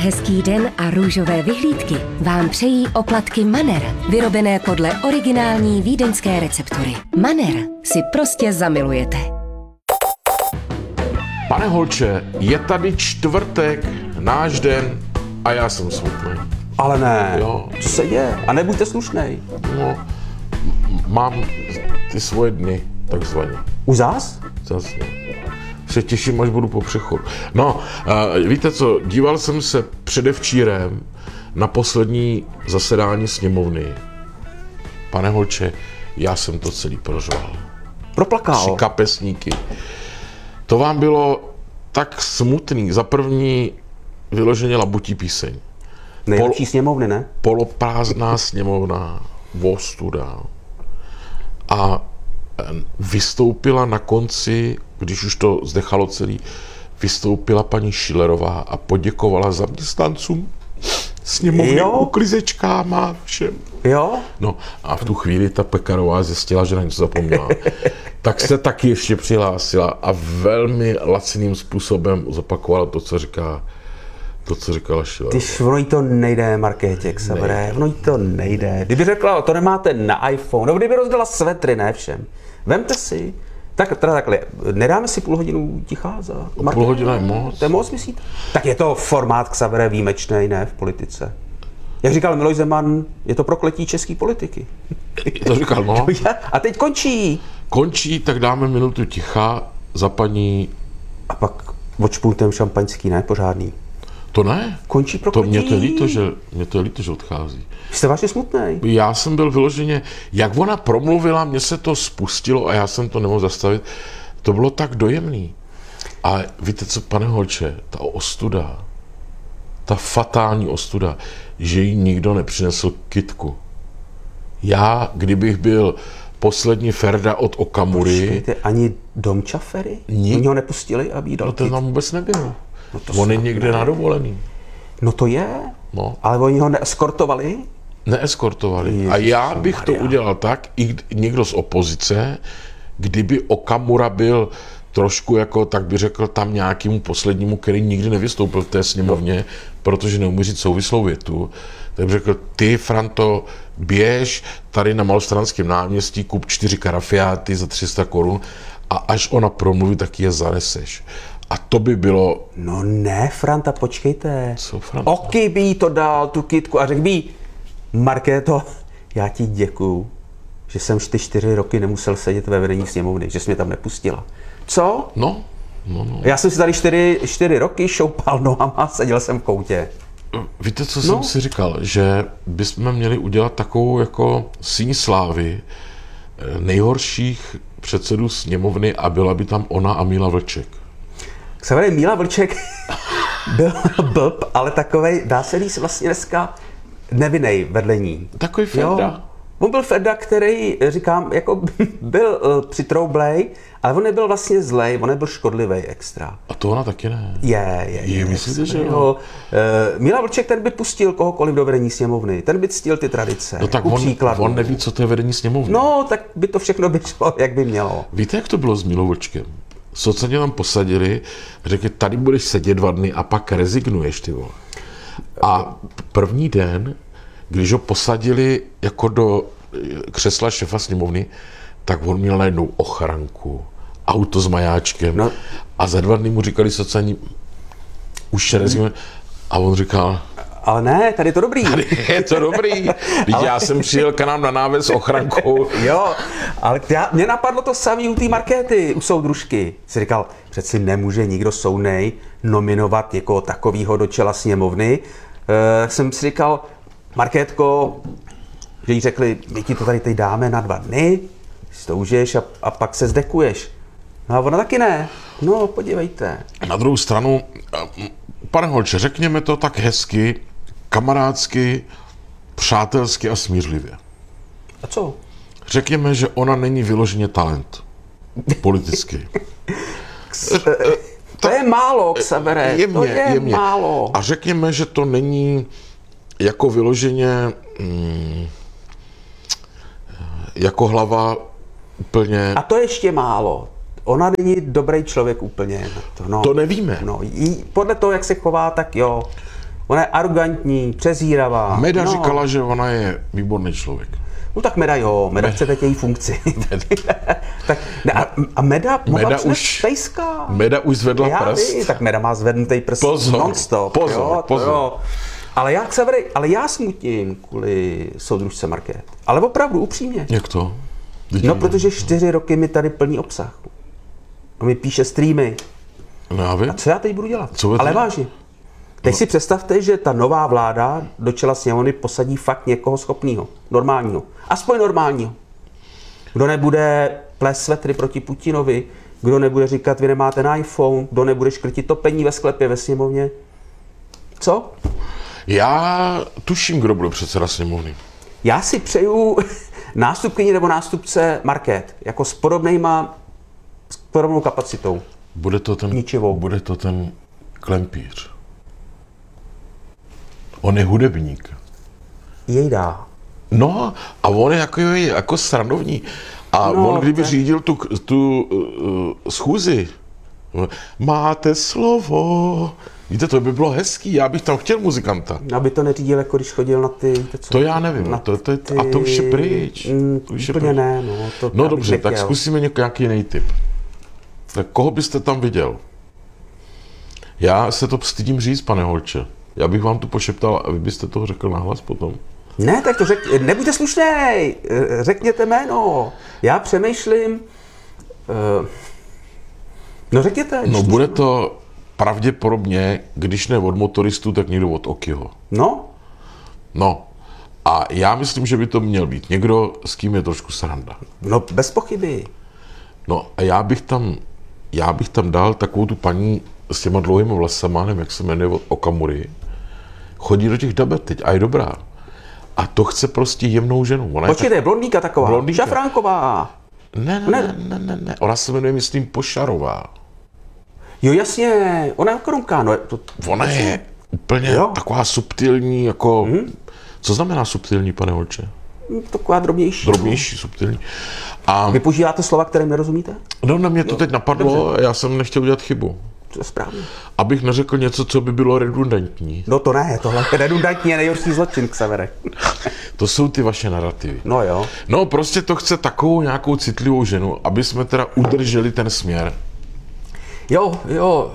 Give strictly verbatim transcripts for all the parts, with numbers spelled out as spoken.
Hezký den a růžové vyhlídky vám přejí oplatky Manner, vyrobené podle originální vídeňské receptury. Manner si prostě zamilujete. Pane Holče, je tady čtvrtek, náš den a já jsem smutný. Ale ne, Jo. co se děje? A nebuďte slušnej. No, m- mám ty svoje dny, takzvaně. Už zás? Zase. Se těším, až budu po přechodu. No, uh, víte co, díval jsem se předevčírem na poslední zasedání sněmovny. Pane Holče, já jsem to celý prožval. Proplakal. Tři kapesníky. To vám bylo tak smutný. Za první vyloženě labutí píseň. Nejlepší Pol- sněmovny, ne? Poloprázdná sněmovna, ostuda. A vystoupila na konci, když už to zdechalo celý, vystoupila paní Schillerová a poděkovala zaměstnancům sněmovny, Jo. uklizečkám všem. Jo? No a v tu chvíli ta Pekarová zjistila, že na něco zapomněla. Tak se taky ještě přihlásila a velmi laciným způsobem zopakovala to, co říká, to, co říkala Schillerová. Tyž, ono jí to nejde, Markétěk, Savere, ono jí to nejde. Kdyby řekla, to nemáte na iPhone, no kdyby rozdala svetry, ne všem. Vemte si, tak teda takhle, nedáme si půl hodinu ticha za Markétu? Půl hodina je moc. To je moc, myslíte? Tak je to formát k Savere výjimečný, ne, v politice. Jak říkal Miloš Zeman, je to prokletí české politiky. To říkal, no. A teď končí. Končí, tak dáme minutu ticha za paní... A pak odšpultem šampaňský, ne, pořádný. To ne. Končí To prokletí. mě to je líto, že, mě to je líto, že odchází. Jste vážně smutnej. Já jsem byl vyloženě, jak ona promluvila, mně se to spustilo a já jsem to nemohl zastavit. To bylo tak dojemný. Ale víte co, pane Holče, ta ostuda, ta fatální ostuda, že jí nikdo nepřinesl kytku. Já, kdybych byl poslední Ferda od Okamury, Počkejte, ani Dom Čafery? Ni- Oni ho nepustili, aby jí dal no ten kyt. tam vůbec nebyl. No to On je snad někde ne. na dovolený. No to je, No. ale oni ho neeskortovali? Neeskortovali. A já bych to Ježišmarja. udělal tak, i kdy- někdo z opozice, kdyby Okamura byl trošku jako, tak by řekl tam nějakému poslednímu, který nikdy nevystoupil v té sněmovně, no. protože neumí říct souvislou větu, tak by řekl, ty, Franto, běž tady na Malostranském náměstí, kup čtyři karafiáty za tři sta korun a až ona promluví, tak je zaneseš. A to by bylo... No ne, Franta, počkejte. Co, Franta? Oky by jí to dal, tu kytku, a řekl by jí, Markéto, já ti děkuju, že jsem ty čtyři roky nemusel sedět ve vedení sněmovny, že jsi mě tam nepustila. Co? No, no, no. Já jsem si tady čtyři, čtyři roky šoupal nohama a seděl jsem v koutě. Víte, co No. jsem si říkal? Že bychom měli udělat takovou jako síň slávy eh, nejhorších předsedů sněmovny a byla by tam ona a Míla Vlček. Severý Míla Vlček byl blb, ale takovej, dá se říct vlastně dneska nevinnej vedle ní. Takový Ferda. On byl Ferda, který, říkám, jako byl uh, přitroublej, ale on nebyl vlastně zlej, on nebyl škodlivý extra. A to ona taky ne. Je, je, Je, je. myslíte, že jo? jo? Uh, Míla Vlček, ten by pustil kohokoliv do vedení sněmovny, ten by ctil ty tradice. No tak ku on, příkladu. on neví, co to je vedení sněmovny. No, tak by to všechno by šlo, jak by mělo. Víte, jak to bylo s Mílou Vlčkem? Socani tam posadili, řekli, tady budeš sedět dva dny a pak rezignuješ, ty vole. A první den, když ho posadili jako do křesla šefa sněmovny, tak on měl najednou ochranku, auto s majáčkem No. a za dva dny mu říkali socani, už rezignuje. A on říkal, Ale ne, tady je to dobrý. je to dobrý, když já jsem přijel k nám na náves s ochrankou. Jo, ale já, mě napadlo to samý u té Markéty, u soudružky. Jsi říkal, přeci nemůže nikdo soudnej nominovat někoho takového do čela sněmovny. E, jsem si říkal, Markétko, že jí řekli, my ti to tady teď dáme na dva dny, si to užiješ a, a pak se zdekuješ. No a ona taky ne. No, podívejte. Na druhou stranu, pane Holče, řekněme to tak hezky, kamarádsky, přátelsky a smířlivě. A co? Řekněme, že ona není vyloženě talent. Politicky. To je málo, Xavere, to Jemně, je jemně. málo. A řekněme, že to není jako vyloženě mm, jako hlava úplně... A to ještě málo. Ona není dobrý člověk úplně. To, no. To nevíme. No, jí, podle toho, jak se chová, tak jo. Ona je arrogantní, přezíravá. Meda no. říkala, že ona je výborný člověk. No tak Meda jo, Meda chce teď její funkci. tak, ne, a, a Meda mohla Meda přinést už- pejska. Meda už zvedla Já prst. vím, tak Meda má zvednutý prst Pozor, non-stop. pozor, jo, to pozor. Jo. Ale já, Xavery, ale já smutím kvůli soudružce Markét. Ale opravdu, upřímně. Jak to? No, protože čtyři roky mi tady plní obsah. A mi píše streamy. No, já vím. A co já teď budu dělat? Co budete Ale dělat? vážně. Teď no. si představte, že ta nová vláda do čela sněmovny posadí fakt někoho schopného, normálního. Aspoň normálního. Kdo nebude plést svetry proti Putinovi, kdo nebude říkat, vy nemáte na iPhone, kdo nebude škrtit topení ve sklepě ve sněmovně. Co? Já tuším, kdo bude předseda sněmovny. Já si přeju nástupkyni nebo nástupce Markét, jako s podobnejma, s podobnou kapacitou. Bude to ten, Ničivou. bude to ten Klempíř. On je hudebník. Jej dá. No a on je jako, jako srandovní. A No, on kdyby tak- řídil tu, tu uh, schůzi, máte slovo. Víte, to by bylo hezký, já bych tam chtěl muzikanta. Aby to neřídil, jako když chodil na ty... ty co, To já nevím, na to, to, a to už je pryč. Mm, To už je úplně pryč. ne, no. To No já bych dobře, tak nechtěl. zkusíme něk- nějaký jiný typ. Tak koho byste tam viděl? Já se to stydím říct, pane Holče. Já bych vám to pošeptal a vy byste toho řekl nahlas potom. Ne, tak to řek, nebuďte slušnej, řekněte jméno. Já přemýšlím... Uh, no řekněte. No když- bude to pravděpodobně, když ne od motoristů, tak někdo od Okiho. No, No. A já myslím, že by to měl být někdo, s kým je trošku sranda. no bez pochyby. No a já bych tam, já bych tam dal takovou tu paní s těma dlouhými vlasama, nevím, jak se jmenuje, od Okamury. Chodí do těch dabet teď a je dobrá. A to chce prostě jemnou ženu. Ona je Počkejte, blondýka taková, Blondýnka. šafránková. tak... ne, ne, ne, ne, ne, ne, ona se jmenuje, myslím, Pošarová. Jo, jasně, ona je korunka, no. To, Ona je úplně Jo. taková subtilní, jako... Hmm. Co znamená subtilní, pane Holče? taková drobnější. Drobnější, subtilní. A Vy používáte slova, kterým nerozumíte? no, na mě to teď napadlo, a já jsem nechtěl udělat chybu. To je správně. Abych neřekl něco, co by bylo redundantní. No to ne, tohle je redundantní je nejhorší zločin, Xavere. To jsou ty vaše narrativy. No jo. No, prostě to chce takovou nějakou citlivou ženu, aby jsme teda udrželi ten směr. Jo, jo.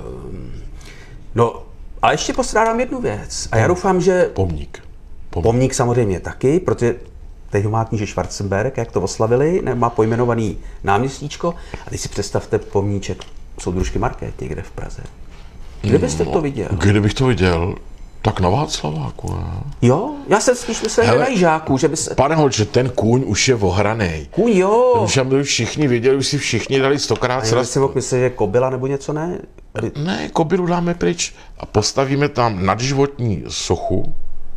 No, ale ještě postrádám jednu věc. A já doufám, že Pomník. Pomník. pomník samozřejmě taky, protože teď ho má kníže Schwarzenberg, jak to oslavili, ne, má pojmenovaný náměstíčko. A teď si představte pomníček soudružky Markét někde v Praze. Kde byste to viděl? Kdybych to viděl, tak na Václaváku, ne? Jo, já jsem spíš myslel, že Hele, na Jižáku, že by se... Pane Holče, ten kůň už je ohranej. Kůň, jo. Už aby všichni věděli, už si všichni dali stokrát Já sraz. jsem mohl myslet, že kobila nebo něco, ne? Aby... Ne, kobylu dáme pryč a postavíme tam nadživotní sochu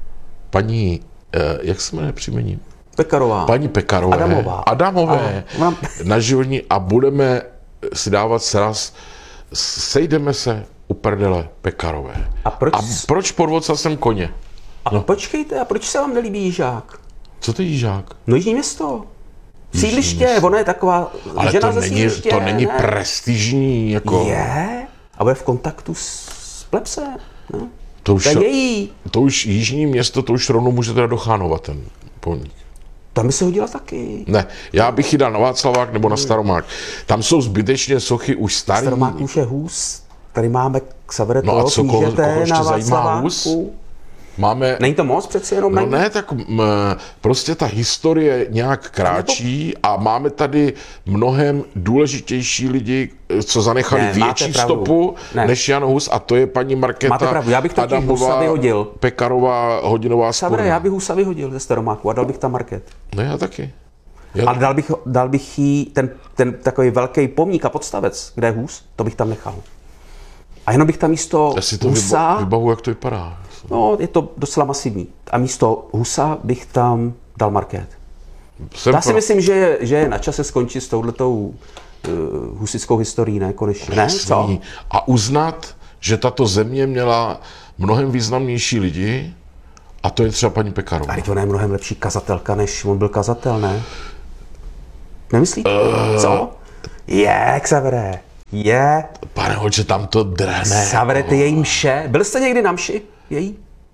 paní, eh, jak se jmenuje příjmení? Pekarová. Paní Pekarové. Adamová. Adamové. Ano. Na životní a budeme si dávat sraz, sejdeme se u prdele Pekarové. A proč- a proč podvodca jsem koně? A počkejte, a proč se vám nelíbí Jižák? Co to je Jižák? No Jižní město. Sídliště, ona je taková Ale žena to ze není, sídliště. to není ne? prestižní, jako... Je? A bude v kontaktu s, s plebse. Ne? To už, To je její. to už Jižní město, to už rovnou může teda dochánovat ten pomník. Tam by se hodila taky. Ne, já bych ji dal na Václavák nebo na Staromák. Tam jsou zbytečně sochy už starý. Staromák už je hůz. Tady máme Xavere No a toho co, koho- knížete koho ještě na zajímá hůz? Václaváku. Máme... Není to moc přeci jenom No na ní? ne, tak m, prostě ta historie nějak kráčí a máme tady mnohem důležitější lidi, co zanechali Ne, máte větší pravdu. stopu Ne. než Jan Hus a to je paní Markéta Máte pravdu, já bych totiž Husa Adamová, vyhodil. Pekarová, Hodinová Xavere, Sporná. já bych Husa vyhodil ze Staromáku a dal bych tam Market. No já taky. Já... Ale dal bych, dal bych jí ten, ten takový velký pomník a podstavec, kde je hůz, to bych tam nechal. A jenom bych tam místo Já si to Husa, vyba- vybavu, jak to vypadá. no je to docela masivní, a místo Husa bych tam dal Market. Jsem Já si pro- myslím, že je, že je na čase skončit s touhletou uh, husickou historií, ne, konečně. Ne, co? Jasný. A uznat, že tato země měla mnohem významnější lidi a to je třeba paní Pekarová. A teď ona je mnohem lepší kazatelka, než on byl kazatel, ne? Nemyslíte? Uh... Co? Je, Xavere, je. Pane Holče, tam to drhne. Xavere, ty její mše. Byl jste někdy na mši? Její?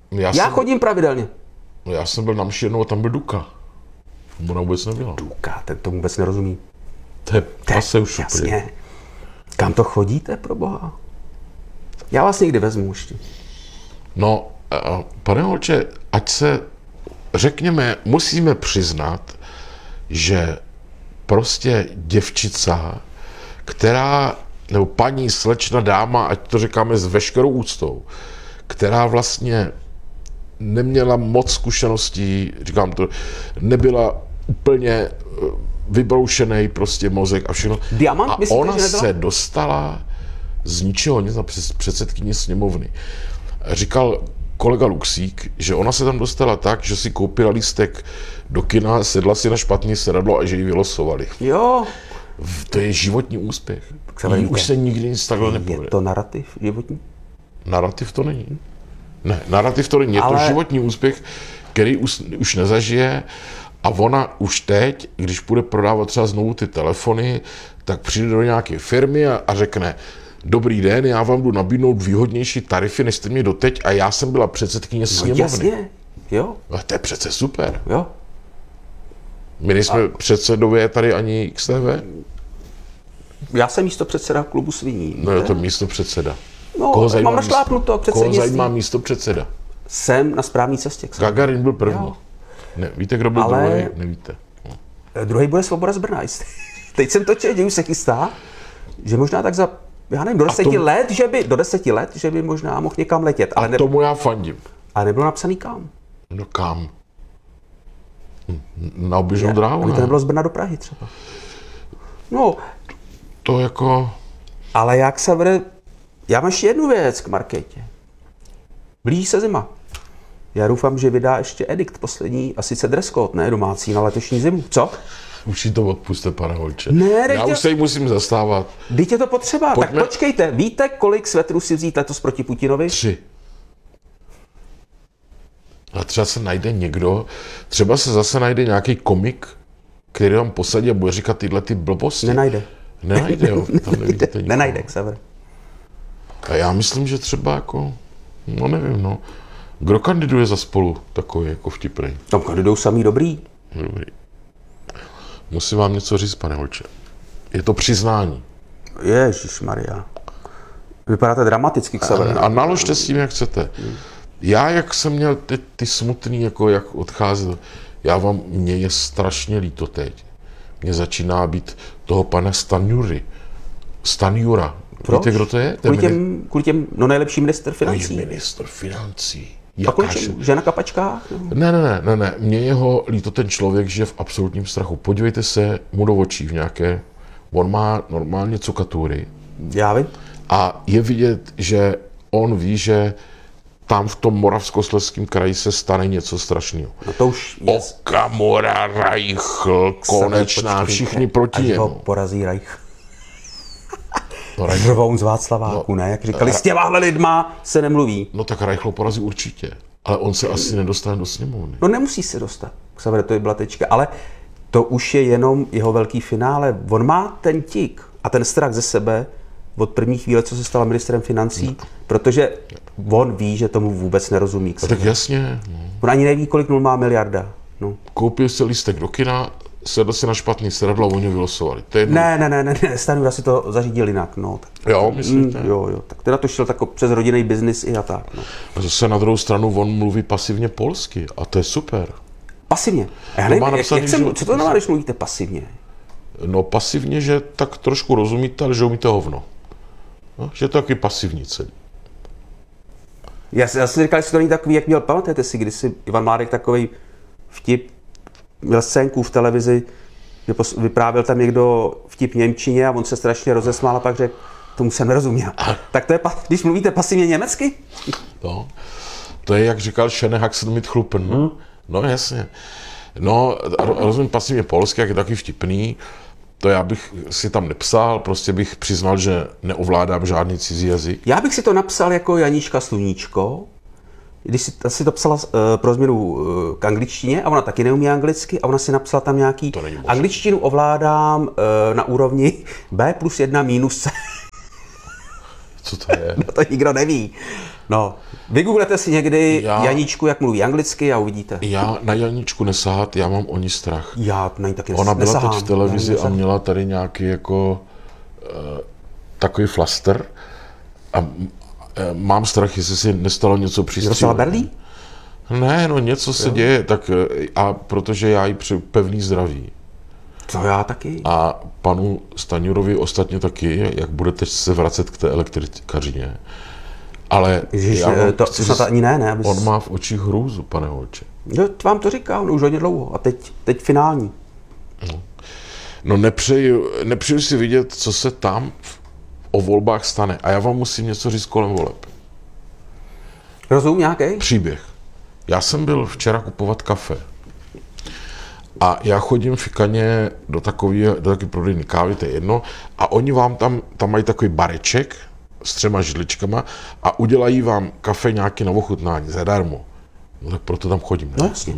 Já, Já jsem, chodím pravidelně. já jsem byl na mši jednou a tam byl Duka. Ona vůbec nebyla. Duka, ten to vůbec nerozumí. To jease už úplně. Jasně. Kam to chodíte, pro boha? Já vás někdy vezmu ještě. No, uh, pane Holče, ať se, řekněme, musíme přiznat, že prostě děvčica, která, nebo paní, slečna, dáma, ať to říkáme s veškerou úctou, která vlastně neměla moc zkušeností, říkám to, nebyla úplně vybroušený prostě mozek a všechno. Diamant, a myslíte, ona že nebyla? se dostala z ničeho nic na předsedkyni sněmovny. Říkal kolega Luxík, že ona se tam dostala tak, že si koupila lístek do kina, sedla si na špatný sedadlo a že ji vylosovali. Jo. To je životní úspěch. se Jí už se nikdy nic takhle Je nepovede. to narrativ životní? Narrativ to není. Ne, narrativ to není. Je Ale- to životní úspěch, který už, už nezažije a ona už teď, když bude prodávat třeba znovu ty telefony, tak přijde do nějaké firmy a, a řekne: dobrý den, já vám jdu nabídnout výhodnější tarify, než jste mě doteď a já jsem byla předsedkyně No sněmovny. jasně. Jo, A to je přece super. jo. My nejsme a... předsedové tady ani X T V? Já jsem místo předseda klubu Sviní. No je to místo předseda. No, mám našlápnuto Koho předsednictví. zajímá místo předseda? Jsem na správné cestě. K Gagarin byl první. Jo. Ne, víte, kdo byl Ale- druhý? Nevíte. No. Druhý bude Svoboda z Brna. jistě. Teď jsem to četl, že už se chystá, že možná tak za, já nevím, do deseti tomu- let, že by, do deseti let, že by možná mohl někam letět, ale, ne, Tomu já fandím. ale nebylo napsaný kam. No kam? Na oběžnou dráhu, Aby to ne? nebylo z Brna do Prahy třeba. No, To jako... ale jak se vede, já mám ještě jednu věc k Markétě. Blíží se zima. Já doufám, že vydá ještě edikt poslední, a sice dress code, ne domácí, na letošní zimu. Co? Už si to odpuste, pane Holče. Ne, já dejte- už se jí musím zastávat. Vždyť je to potřeba. Pojďme- Tak počkejte, víte, kolik svetrů si vzít letos proti Putinovi? Tři. A třeba se najde někdo, třeba se zase najde nějaký komik, který vám posadí a bude říkat tyhle ty blbosti. Nenajde. Nenajde, jo. Tam nevidíte nikoho. Nenajde, Xaver. A já myslím, že třeba jako, no nevím, no. Kdo kandiduje za Spolu takový jako vtipnej? Tam kandidují samý dobrý. Dobrý. Musím vám něco říct, pane Holče. Je to přiznání. Ježišmarja. Vypadáte dramaticky, Xaver. A naložte s tím, jak chcete. Já, jak jsem měl ty, ty smutný, jako jak odcházet, já vám, mně je strašně líto teď. Mně začíná být toho pana Stanjury. Stanjura. Proč? Víte, kdo to je? Kvůli To je mini- těm, kvůli těm, no nejlepší minister to je financí. ministr financí. A kvůli Jakáž- čemu? Že na kapačkách? No. Ne, ne, ne, ne, ne. Mně jeho líto ten člověk, že je v absolutním strachu. Podívejte se mu do očí v nějaké, on má normálně cukatury Já vím. a je vidět, že on ví, že tam v tom Moravskoslezském kraji se stane něco strašného. No to už je... Okamura, Reichl, Konečná, Počkejte, všichni proti až ho němu. porazí Reich. No, Reichl- Řvou z Václaváku, ne? Jak říkali, s těmahle lidma se nemluví. no tak Reichl porazí určitě, ale on se asi nedostane do sněmovny. No nemusí se dostat. Xaver, to je byla tečka. Ale to už je jenom jeho velký finále. On má ten tik a ten strach ze sebe od první chvíle, co se stala ministrem financí, protože on ví, že tomu vůbec nerozumí. No, tak jasně, no. On ani neví, kolik nul má miliarda. No. Koupil si lístek do kina, sedl si na špatný sedadlo a oni ho vylosovali. To je jedno. Ne, ne, ne, ne, ne, Stanjura si to zařídil jinak. No. Jo, myslíte? Mm, jo, jo, tak teda to šel tako přes rodinný biznis i a tak. No. A zase na druhou stranu on mluví pasivně polsky a to je super. Pasivně. A já To nevím, má jak, napsaný, jak jsem, že- co to znamená, když mluvíte pasivně? No pasivně, že tak trošku rozumíte, ale že umíte hovno. No, že je to taky pasivní celý. Já, já jsem říkal, jestli to není takový, jak měl, pamatujete si, když si Ivan Mládek takovej vtip, měl scénku v televizi, že pos, vyprávěl tam někdo vtip v němčině a on se strašně rozesmál a pak řekl, tomu jsem nerozuměl. Tak to je, pa- když mluvíte pasivně německy? No, to je, jak říkal Šene Haxen mit chlupen. Hmm. No jasně. No, ro- rozumím pasivně polsky, jak je taky vtipný. To já bych si tam nepsal, prostě bych přiznal, že neovládám žádný cizí jazyk. Já bych si to napsal jako Janíčka Sluníčko, když si, si to psala uh, pro změnu uh, k angličtině a ona taky neumí anglicky a ona si napsala tam nějaký To není možné. angličtinu ovládám uh, na úrovni B plus jedna minus C. Co to je? To nikdo neví. No, vygooglete si někdy Já- Janíčku, jak mluví anglicky a uvidíte. Já na Janíčku nesahat, já mám o ní strach. Já na ní taky Ona byla nesahám. teď v televizi Já a nesahám. měla tady nějaký jako uh, takový flaster a uh, mám strach, jestli si nestalo něco Dostala přístřelného. berlí? Ne, no něco se děje, tak eh, a protože já jí přeju pevný zdraví. To já taky. A panu Staňurovi ostatně taky, jak budete se vracet k té elektrikařině. Ale Ježiš, já vám to chci snad říct, ani ne, ne? Abys... on má v očích hrůzu, pane Holče. Jo, to vám to říká, on už hodně dlouho. A teď, teď finální. No nepřeju, nepřeju si vidět, co se tam v- o volbách stane. A já vám musím něco říct kolem voleb. Rozum nějaký? Příběh. Já jsem byl včera kupovat kafe. A já chodím fikaně do takové, do takové prodejny kávy, to je jedno, a oni vám tam, tam mají takový bareček s třema židličkama a udělají vám kafe nějaký na ochutnání, zadarmo. No tak proto tam chodím. No Ne? jasně.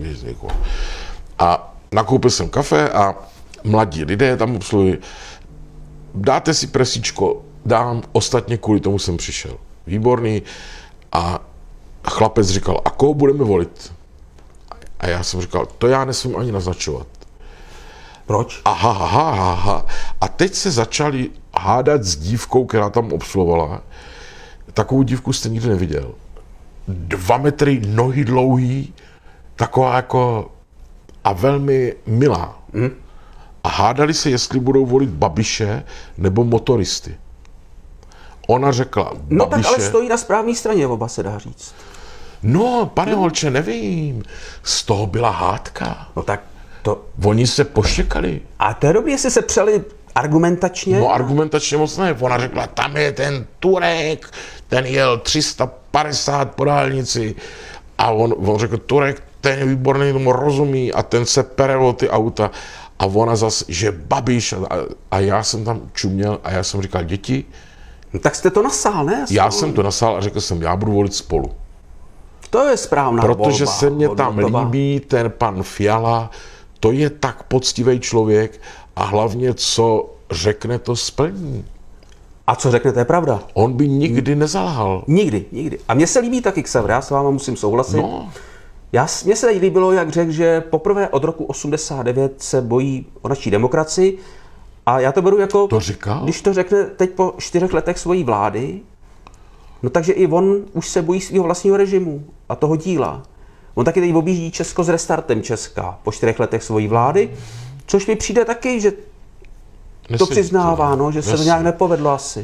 A nakoupil jsem kafe a mladí lidé tam obsluhují. Dáte si presíčko, dám, ostatně kvůli tomu jsem přišel. Výborný. A chlapec říkal, a koho budeme volit? A já jsem říkal, to já nesmím ani naznačovat. Proč? Aha, aha, aha, aha. A teď se začali hádat s dívkou, která tam obsluhovala. Takovou dívku jste nikdy neviděl. Dva metry nohy dlouhý, taková jako a velmi milá. Hmm. A hádali se, jestli budou volit Babiše nebo motoristy. Ona řekla No Babiše. tak ale stojí na správné straně, oba se dá říct. No, pane Holče, nevím. Z toho byla hádka. No tak to... Oni se poštěkali. A to je dobrý, jestli se přeli argumentačně. No argumentačně moc ne. Ona řekla, tam je ten Turek, ten jel tři sta padesát po dálnici. A on, on řekl, Turek, ten je výborný, tomu rozumí a ten se pere o ty auta. A ona zas, že Babiš. A, a já jsem tam čuměl a já jsem říkal, děti, No, tak jste to nasál, ne? já jsem to nasál a řekl jsem, já budu volit Spolu. To je správná Protože volba. se mně tam hodnotová. líbí ten pan Fiala, to je tak poctivý člověk a hlavně, co řekne, to splní. A co řeknete, je pravda. On by nikdy nezalhal. Nikdy, nikdy. A mně se líbí taky Xaver, já s váma musím souhlasit. No, Já, mně se líbilo, jak řekl, že poprvé od roku osmdesát devět se bojí o naší demokracii. A já to beru jako, To říkal? když to řekne teď po čtyřech letech svojí vlády, no takže i on už se bojí svého vlastního režimu a toho díla. On taky teď objíždí Česko s restartem Česka po čtyřech letech svojí vlády, což mi přijde taky, že to nesedí přiznává, no, že se to Nesedí. nějak nepovedlo asi.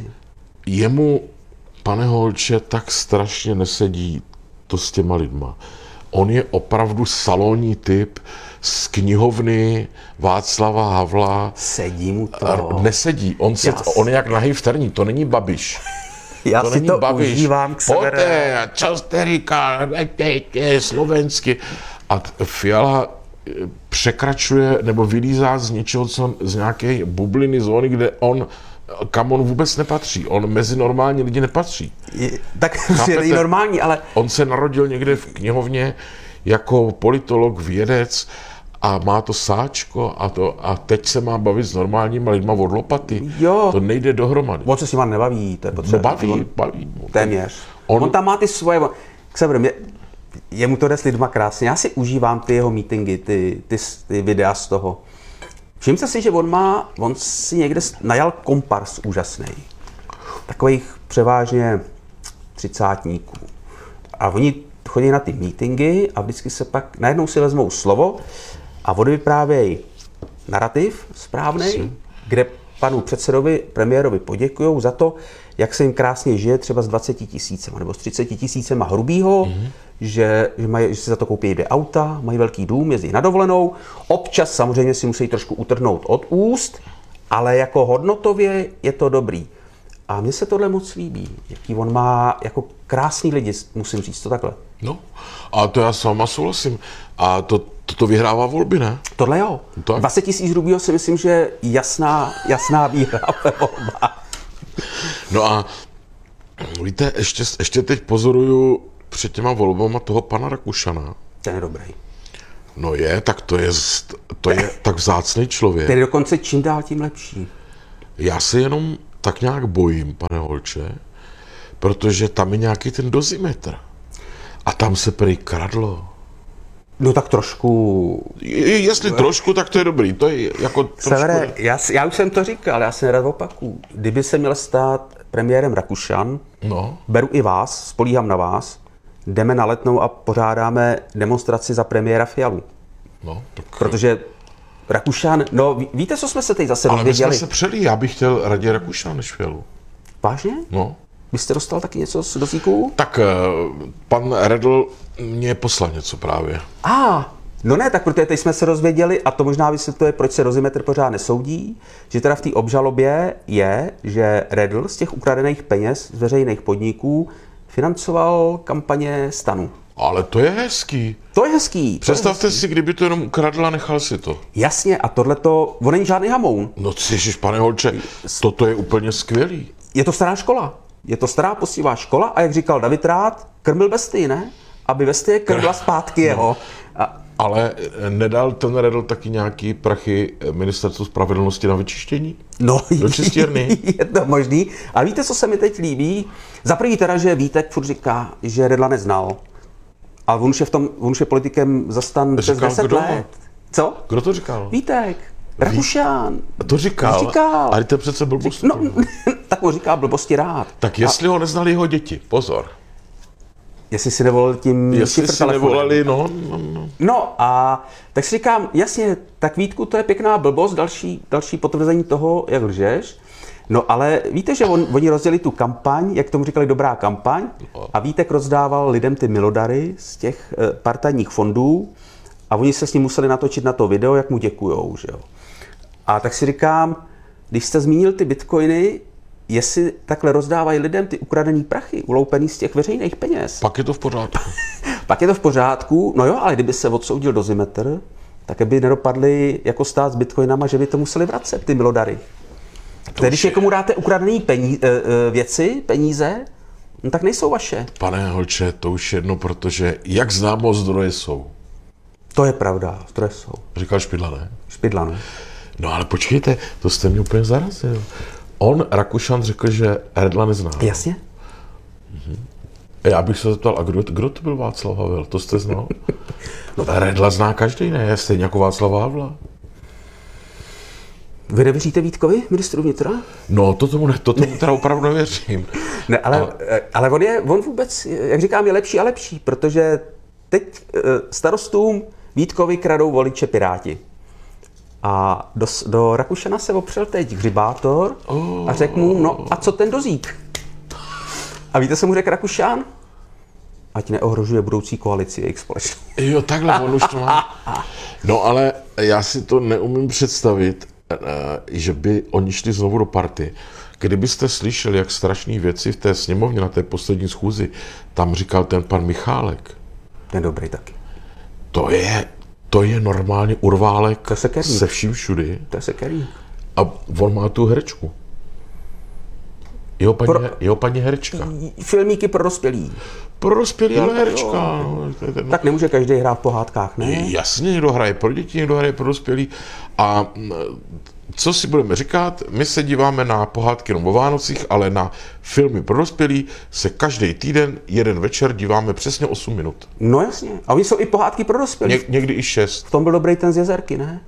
Jemu, pane Holče, tak strašně nesedí to s těma lidma. On je opravdu salonní typ z knihovny Václava Havla. Sedí mu to. R- Nesedí, on, se, Jasně. on je jak nahej v terní, to není Babiš. Já To si není to Babiš. užívám k sebe. Poté, čo jste říkal, je slovensky. A t- Fiala eh, překračuje nebo vylízá z něčeho, co, z nějaké bubliny zóny, kde on, kam on vůbec nepatří. On mezi normální lidi nepatří. Je- Tak je Chápete? normální, ale On se narodil někde v knihovně jako politolog, vědec a má to sáčko a, to, a teď se má bavit s normálníma lidma od lopaty. Jo. To nejde dohromady. on se s nima nebaví, to je No potřeba. baví, On- baví. Téměř. On, On- on tam má ty svoje... Xaver, mě, jemu to jde s lidma krásně. Já si užívám ty jeho meetingy, ty, ty, ty videa z toho. Všimte si, že on má, on si někde najal kompars úžasný. Takových převážně třicátníků. A oni chodí na ty meetingy a vždycky se pak najednou si vezmou slovo a odvyprávějí narrativ správný, kde panu předsedovi, premiérovi poděkují za to, jak se jim krásně žije třeba s dvaceti tisícema nebo s třiceti tisícema hrubýho, mm-hmm. že, že, mají, že si za to koupí dvě auta, mají velký dům, jezdí na dovolenou. Občas samozřejmě si musí trošku utrhnout od úst, ale jako hodnotově je to dobrý. A mně se tohle moc líbí, jaký on má jako krásný lidi, musím říct to takhle. No, a to já s váma souhlasím. A to, to, to vyhrává volby, ne? Tohle jo. Tak. dvacet tisíc hrubýho si myslím, že je jasná, jasná výhra ve volbách. No a víte, ještě, ještě teď pozoruju před těma volbama toho pana Rakušana. Ten je dobrý. No je, tak to je, z- to je tak vzácný člověk. Ten je dokonce čím dál tím lepší. Já se jenom tak nějak bojím, pane Holče, protože tam je nějaký ten dozimetr. A tam se prý kradlo. No tak trošku... Je- Jestli trošku, tak to je dobrý. To je jako trošku... Severe, já, já už jsem to říkal, já se nerad opaku. Kdyby se měl stát premiérem Rakušan, No, beru i vás, spolíhám na vás, jdeme na Letnou a pořádáme demonstraci za premiéra Fialu. no, tak... Protože Rakušan, no ví- víte, co jsme se teď zase Ale my jsme dozvěděli? se přeli, já bych chtěl raději Rakušana než Fialu. Vážně? No. Vy jste dostal taky něco z dozíků? Tak eh, pan Redl mě poslal něco právě. A, ah, no ne, tak protože teď jsme se dozvěděli, a to možná vysvětluje, proč se Dozimetr pořád nesoudí, že teda v té obžalobě je, že Redl z těch ukradených peněz z veřejných podniků financoval kampaně Stanu. Ale to je hezký. To je hezký. to je Představte si, kdyby to jenom ukradl a nechal si to. Jasně, a tohleto, on není žádný hamoun. No ježiš, pane Holče, toto je úplně skvělý. Je to stará škola. Je to stará poctivá škola a jak říkal David Rád, krmil besty, ne? Aby bestie krmila zpátky jeho. A, Ale nedal ten Redl taky nějaký prachy ministerstvu spravedlnosti na vyčištění? no, Do čistírny? je to možný. A víte, co se mi teď líbí? Za prvý teda, že Vítek furt říká, že Redla neznal. A on už je, v tom, on už je politikem zastan přes Říkal deset kdo? let. Co? Kdo to říkal? Vítek. Rakušan. To říkal, Říkal. ale to je přece blbost. No, tak on říká blbosti rád. Tak jestli ho neznali jeho děti, pozor. Jestli si nevolil tím Jestli šifr si telefonem. nevolali, no, no, no. No a tak si říkám, jasně, tak Vítku, to je pěkná blbost, další, další potvrzení toho, jak lžeš. No ale víte, že on, oni rozdělili tu kampaň, jak tomu říkali, dobrá kampaň, a Vítek rozdával lidem ty milodary z těch e, partajních fondů a oni se s ním museli natočit na to video, jak mu děkujou, že jo. A tak si říkám, když jste zmínil ty bitcoiny, jestli takhle rozdávají lidem ty ukradený prachy, uloupený z těch veřejných peněz, Pak je to v pořádku. pak je to v pořádku, no jo, ale kdyby se odsoudil Dozimetr, tak by nedopadli jako stát s bitcoinama, že by to museli vracet, ty milodary. Tedy když někomu dáte ukradený pení, e, e, věci, peníze, no tak nejsou vaše. Pane Holče, to už jedno, protože jak známo, zdroje jsou. To je pravda, zdroje jsou. Říkal Špidla, ne? Špidla, no. No ale počkejte, to jste mě úplně zarazil. On, Rakušan, řekl, že Redla nezná. Jasně. Já bych se zeptal, a kdo, kdo to byl Václav Havel? To jste znal? No Redla zná každý, ne? Stejně jako Václav Havla. Vy nevěříte Vítkovi, ministru vnitra? No, to tomu, ne, to tomu teda opravdu nevěřím. Ne, ale, ale... ale on, je, on vůbec, jak říkám, je lepší a lepší, protože teď e, starostům Vítkovi kradou voliče Piráti. A do, do Rakušana se opřel teď Hřibátor a řekl mu, no a co ten Dozík? A víte, co mu řekl Rakušan? Ať neohrožuje budoucí koalici jejich společnost. Jo, takhle, on už to má. No ale já si to neumím představit, že by oni šli znovu do party. Kdybyste slyšeli, jak strašné věci v té sněmovně na té poslední schůzi tam říkal ten pan Michálek. Ten dobrý taky. To je, to je normálně urválek To je sekerník. se vším všudy. To je sekerník. A on má tu herečku. Jeho paní, Pro- Pro... jeho paní herečka. Filmíky pro dospělí. Pro dospělý, ale herečka. jo. No, to je ten- Tak nemůže každý hrát v pohádkách, ne? Jasně, někdo hraje pro děti, někdo hraje pro dospělí. A mm, co si budeme říkat, my se díváme na pohádky jenom o Vánocích, ale na filmy pro dospělí se každý týden, jeden večer díváme přesně osm minut. No jasně. A oni jsou i pohádky pro dospělí. Ně, někdy i šest. V tom byl dobrý ten z Jezerky, ne?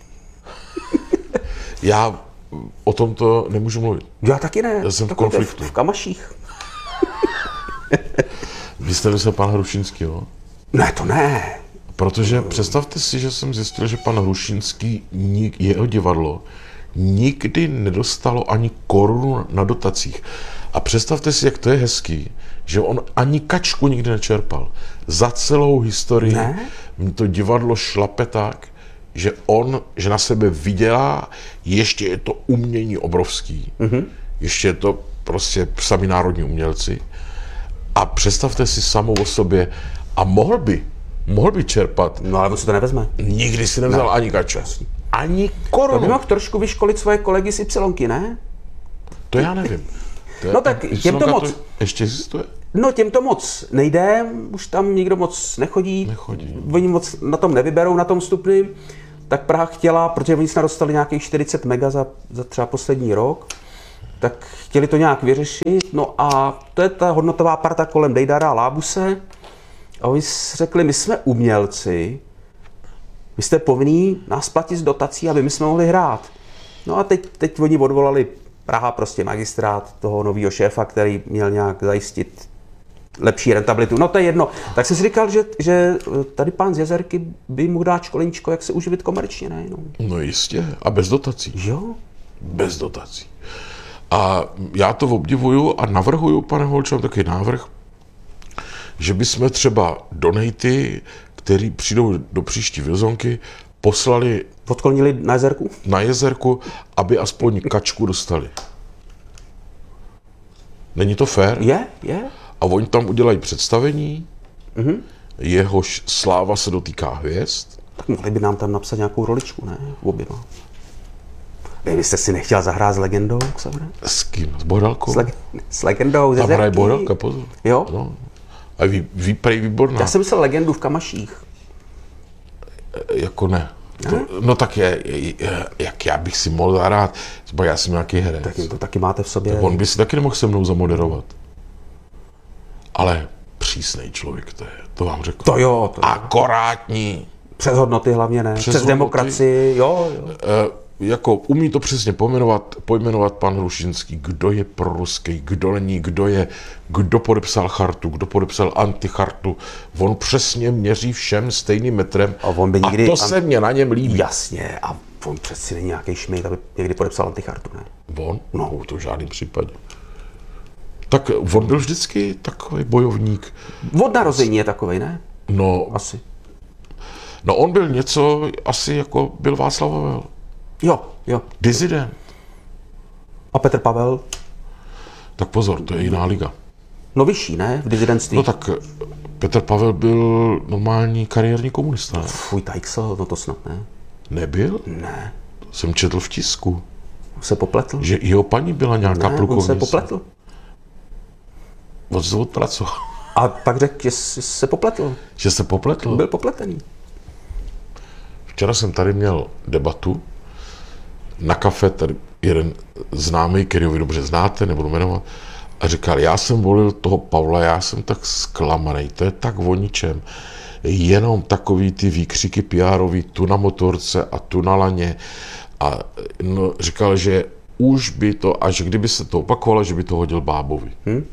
Já o tomto nemůžu mluvit. Já taky ne. Já jsem v Takový to je konfliktu. V, v Kamaších. Vy jste myslel pan Hrušinský, jo? Ne, to ne. Protože představte si, že jsem zjistil, že pan Hrušinský, nik- jeho divadlo, nikdy nedostalo ani korunu na dotacích. A představte si, jak to je hezký, že on ani kačku nikdy nečerpal. Za celou historii Ne? to divadlo šlape tak, že on, že na sebe vydělá, ještě je to umění obrovský, mm-hmm. ještě je to prostě sami národní umělci. A představte si samou o sobě, a mohl by, mohl by čerpat, No ale on si to nevezme. nikdy si nevzal ani kačku. Ani To by korunu. mohl trošku vyškolit svoje kolegy z Ypsilonky, ne? To já nevím. To je, No tak Ypsilonka těm to moc- ještě existuje? No těm to moc nejde, už tam nikdo moc nechodí. Nechodí. Oni moc na tom nevyberou, na tom stupni. Tak Praha chtěla, protože oni snad dostali nějakých čtyřicet mega za, za třeba poslední rok, tak chtěli to nějak vyřešit, no a to je ta hodnotová parta kolem Dejdara a Lábuse. A oni řekli, my jsme umělci, vy jste povinní nás platit z dotací, aby my jsme mohli hrát. No a teď, teď oni odvolali Praha, prostě magistrát toho nového šéfa, který měl nějak zajistit lepší rentabilitu. No to je jedno. Tak jsem si říkal, že, že tady pán z Jezerky by mohl dát školeničko, jak se uživit komerčně, ne? No, No jistě, a bez dotací. jo? Bez dotací. A já to obdivuju a navrhuju, pane Holče, mám taky návrh, že bychom třeba donaty, který přijdou do příští Vilzonky, poslali Odklonili na Jezerku? na Jezerku, aby aspoň kačku dostali. Není to fér? Je, je. A oni tam udělají představení, mm-hmm. jehož sláva se dotýká hvězd. Tak mohli by nám tam napsat nějakou roličku, ne? Oběma. Vy byste si nechtěl zahrát s legendou, Xavre? S kým? S Bohdalkou? S, leg- s legendou z Tam hraje Jezerky. Bohdalka, pozor. Jo? No. A vy, vy prej výborná. Já jsem myslel legendu v Kamaších. Jako ne. To, no tak je, je, je, jak já bych si mohl zahrát, třeba já jsem nějaký herec. Tak jim to taky máte v sobě. On by si taky nemohl se mnou zamoderovat. Ale přísnej člověk to je, to vám řeknu. To jo. To jo. Akorátní. Přes hodnoty hlavně ne. Přes, Přes hodnoty. demokracii, jo, jo. E, jako umí to přesně pojmenovat, pojmenovat pan Hrušinský, kdo je proruský, kdo není, kdo je, kdo podepsal chartu, kdo podepsal antichartu. On přesně měří všem stejným metrem A on by nikdy- a to se mě na něm líbí. Jasně, a on přeci není nějaký šmejt, aby někdy podepsal antichartu, ne? On? No, to v žádném případě. Tak on byl vždycky takový bojovník. Od narození je takovej, ne? No, Asi. no on byl něco, asi jako byl Václav Havel. Jo, jo. Dizident. A Petr Pavel? Tak pozor, to je jiná liga. No vyšší, ne? V dizidentství. No tak Petr Pavel byl normální kariérní komunista. Ne? Fuj, Tajksel, no to snad ne. Nebyl? Ne. Jsem četl v tisku, On se popletl? že jeho paní byla nějaká Ne, on plukovnice. se popletl. On se odpracoval. A pak řekl, že se popletl. Že se popletl. Byl popletený. Včera jsem tady měl debatu na kafe, tady jeden známý, který vy dobře znáte, nebudu jmenovat, a říkal, já jsem volil toho Pavla, já jsem tak zklamaný, to je tak o ničem. Jenom takový ty výkřiky P R-ový, tu na motorce a tu na laně. A no, říkal, že už by to, až kdyby se to opakovalo, že by to hodil Bábovi. Hmm?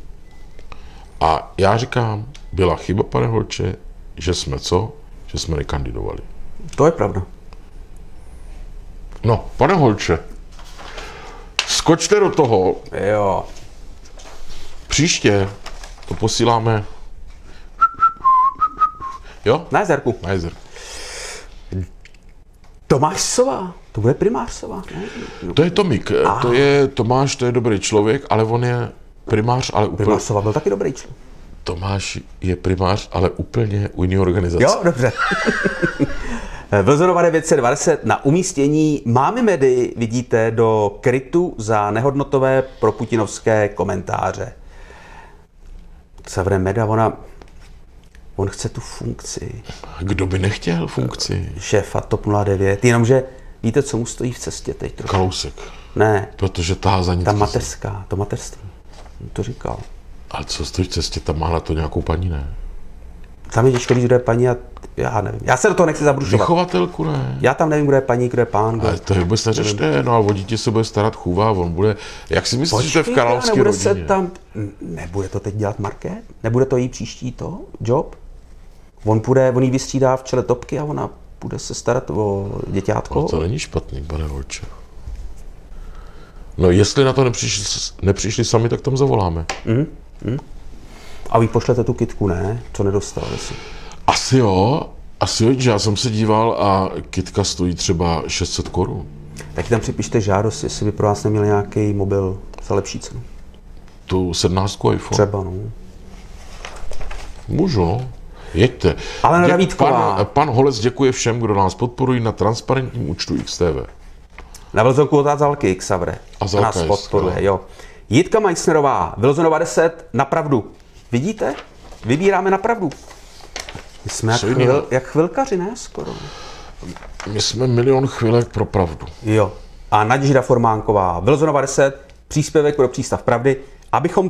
A já říkám, byla chyba, pane Holče, že jsme co? Že jsme nekandidovali. To je pravda. No, pane Holče, skočte do toho. Jo. Příště to posíláme. Jo? Na Jezerku. Na Jezer. Tomáš Sova. To bude primář Sova, ne? To je Tomík, to je Tomáš, to je dobrý člověk, ale on je primář, ale úplně... Primář Sova byl taky dobrý člověk. Tomáš je primář, ale úplně u jiné organizace. Jo, dobře. Vlzonova devět set dvacet na umístění Mámy Medy vidíte do krytu za nehodnotové proputinovské komentáře. Xavre Meda, ona, on chce tu funkci Kdo by nechtěl funkci? šéfa TOP nula devět, jenomže víte, co mu stojí v cestě teď trošku? Kalousek. Ne, Protože tahá za nic. ta mateřská, to mateřství. On to říkal. Ale co stojí v cestě, tam má na to nějakou paní, ne? Tam je těžko říct, kdo je paní a já nevím. Já se do toho nechci zabrušovat. Vychovatelku, ne? Já tam nevím, kdo je paní, kdo je pán. Kdo... Ale to je vůbec neřešte, no a o dítě se bude starat chůva, on bude, jak si myslíš, že to je v Počkejte, královské nebude rodině? se tam, nebude to teď dělat Market? Nebude to jí příští to, job? On půjde, on jí vystřídá v čele topky a ona bude se starat o děťátko? No, to není špatný, pane Holče. No jestli na to nepřišli, nepřišli sami, tak tam zavoláme. Mm, mm. A vy pošlete tu kitku, ne? Co nedostal, jestli. Asi jo, asi jo, že já jsem se díval a kitka stojí třeba šest set korun. Tak tam připište žádost, jestli by pro vás neměl nějaký mobil za lepší cenu. Tu sedmnáctku iPhone. Třeba, no. Můžu, no. Jeďte. Ale Dě- Vítková. pan, pan Holec děkuje všem, kdo nás podporují na transparentním účtu X T V. Na Vlzonku otázalky, Xavre. A Zalka nás je podporuje, skvělá. jo. Jitka Meissnerová, Vlzonova deset, na pravdu. Vidíte? Vybíráme na pravdu. My jsme jak, Co jiného? chvil, jak chvilkaři, ne? Skoro. My jsme milion chvilek pro pravdu. Jo. A Naděžda Formánková, Vlzonova deset, příspěvek pro Přístav pravdy, abychom